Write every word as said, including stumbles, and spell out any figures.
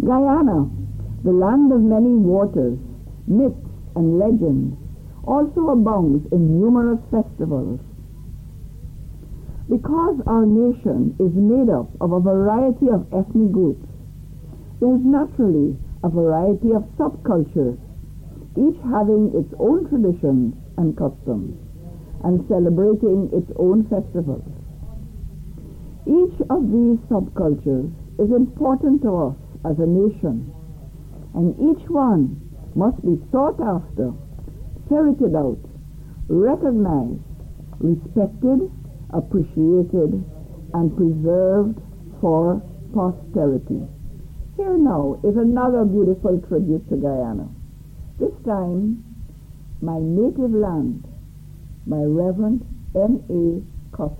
Guyana, the land of many waters, myths and legends, also abounds in numerous festivals. Because our nation is made up of a variety of ethnic groups, there is naturally a variety of subcultures, each having its own traditions and customs, and celebrating its own festivals. Each of these subcultures is important to us as a nation, and each one must be sought after, ferreted out, recognized, respected, appreciated, and preserved for posterity. Here now is another beautiful tribute to Guyana. This time, My Native Land, by Reverend M A